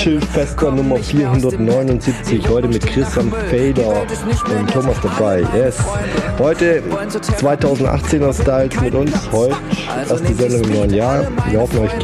Chillfester Nummer 479. Heute mit Chris am Fader und Thomas dabei. Yes. Heute 2018er Styles mit uns. Heute erste Sendung im neuen Jahr. Wir hoffen, euch